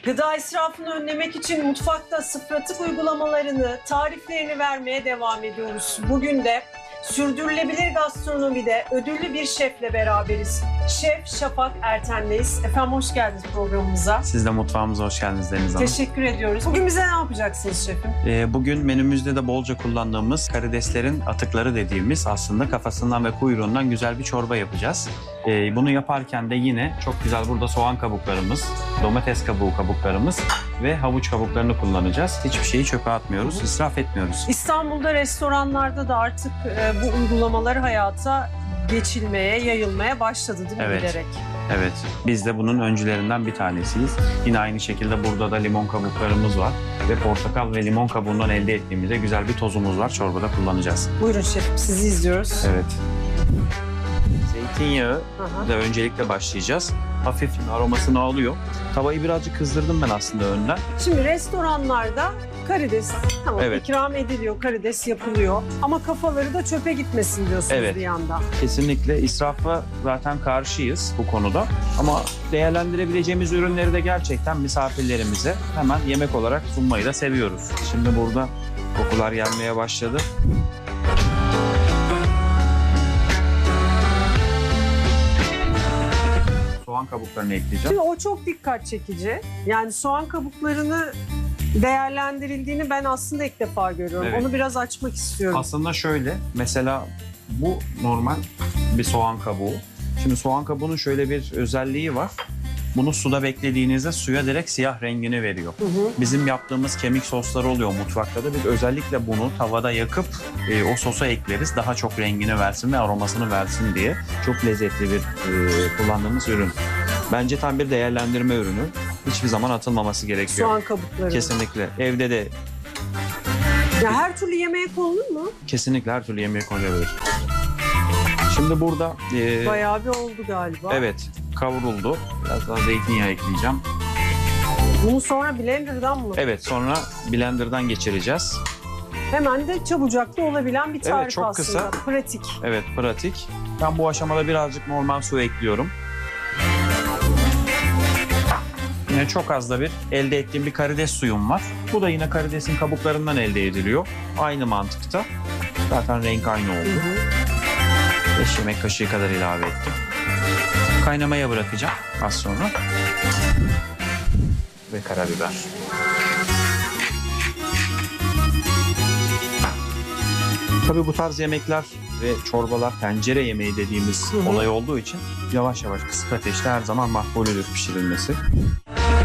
Gıda israfını önlemek için mutfakta sıfır atık uygulamalarını, tariflerini vermeye devam ediyoruz. Bugün de sürdürülebilir gastronomide ödüllü bir şefle beraberiz. Şef Şafak Erten'leyiz. Efendim hoş geldiniz programımıza. Siz de mutfağımıza hoş geldiniz Deniz Hanım. Teşekkür ediyoruz. Bugün bize ne yapacaksınız şefim? Bugün menümüzde de bolca kullandığımız karideslerin atıkları dediğimiz aslında kafasından ve kuyruğundan güzel bir çorba yapacağız. Bunu yaparken de yine çok güzel burada soğan kabuklarımız, domates kabuklarımız ve havuç kabuklarını kullanacağız. Hiçbir şeyi çöpe atmıyoruz, israf etmiyoruz. İstanbul'da restoranlarda da artık bu uygulamaları hayata geçilmeye, yayılmaya başladı değil mi? Evet. Giderek? Evet, biz de bunun öncülerinden bir tanesiyiz. Yine aynı şekilde burada da limon kabuklarımız var ve portakal ve limon kabuğundan elde ettiğimizde güzel bir tozumuz var. Çorbada kullanacağız. Buyurun şefim, sizi izliyoruz. Evet. Zeytinyağı Aha. da öncelikle başlayacağız. Hafif aromasını alıyor. Tavayı birazcık kızdırdım ben aslında önden. Şimdi restoranlarda karides tamam Evet. ikram ediliyor, karides yapılıyor. Ama kafaları da çöpe gitmesin diyorsunuz Evet. bir yandan. Kesinlikle israfa zaten karşıyız bu konuda. Ama değerlendirebileceğimiz ürünleri de gerçekten misafirlerimize hemen yemek olarak sunmayı da seviyoruz. Şimdi burada kokular gelmeye başladı. Soğan kabuklarını ekleyeceğim. Şimdi o çok dikkat çekici. Yani soğan kabuklarını değerlendirildiğini ben aslında ilk defa görüyorum. Evet. Onu biraz açmak istiyorum. Aslında şöyle, mesela bu normal bir soğan kabuğu. Şimdi soğan kabuğunun şöyle bir özelliği var. Bunu suda beklediğinizde suya direkt siyah rengini veriyor. Hı hı. Bizim yaptığımız kemik sosları oluyor mutfakta da. Biz özellikle bunu tavada yakıp o sosa ekleriz. Daha çok rengini versin ve aromasını versin diye. Çok lezzetli bir kullandığımız ürün. Bence tam bir değerlendirme ürünü. Hiçbir zaman atılmaması gerekiyor. Soğan kabukları. Kesinlikle. Evde de Ya her türlü yemeğe konulur mu? kesinlikle her türlü yemeğe konulabilir. Şimdi burada Bayağı bir oldu galiba. evet kavruldu. Biraz daha zeytinyağı ekleyeceğim. Bunu sonra blenderdan mı? Evet, sonra blenderdan geçireceğiz. Hemen de çabucak da olabilen bir tarif Evet, çok aslında. kısa. Pratik. Evet, pratik. Ben bu aşamada birazcık normal su ekliyorum. Yine çok az da bir elde ettiğim bir karides suyum var. Bu da yine karidesin kabuklarından elde ediliyor. Aynı mantıkta. Zaten renk aynı oldu. 5 yemek kaşığı kadar ilave ettim. Kaynamaya bırakacağım az sonra. Ve karabiber. Tabii bu tarz yemekler ve çorbalar tencere yemeği dediğimiz olay olduğu için yavaş yavaş kısık ateşte her zaman makbulüdür pişirilmesi.